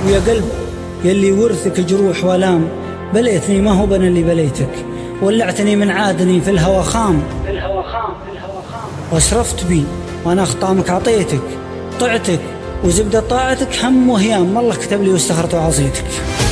ويا قلب يلي ورثك جروح والام، بليتني ما هو بنا اللي بليتك، ولعتني من عادني في الهوى خام، واشرفت بي وانا اخطامك عطيتك، طعتك وزبدة طاعتك هم وهيام، الله كتب لي واستخرت وعصيتك.